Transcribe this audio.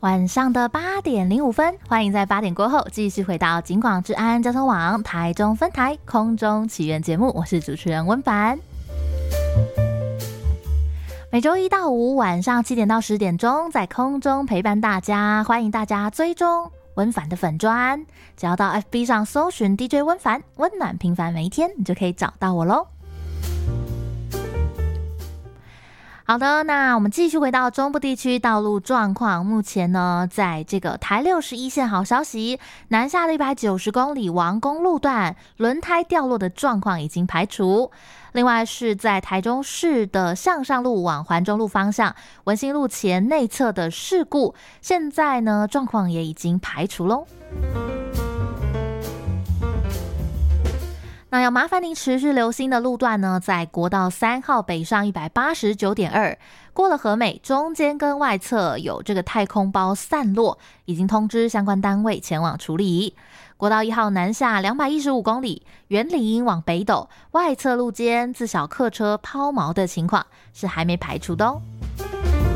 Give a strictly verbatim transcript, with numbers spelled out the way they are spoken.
晚上的八点零五分，欢迎在八点过后继续回到警广治安交通网台中分台空中奇缘节目，我是主持人温凡。每周一到五晚上七点到十点钟，在空中陪伴大家，欢迎大家追踪温凡的粉专，只要到 F B 上搜寻 D J 温凡，温暖平凡每一天，你就可以找到我咯。好的，那我们继续回到中部地区道路状况。目前呢，在这个台六十一线好消息，南下的一百九十公里王公路段轮胎掉落的状况已经排除。另外是在台中市的向上路往环中路方向文心路前内侧的事故，现在呢状况也已经排除咯。那要麻烦您持续留心的路段呢，在国道三号北上 一百八十九点二， 过了和美中间跟外侧有这个太空包散落，已经通知相关单位前往处理。国道一号南下两百一十五公里，园林往北斗外侧路肩自小客车抛锚的情况是还没排除的哦。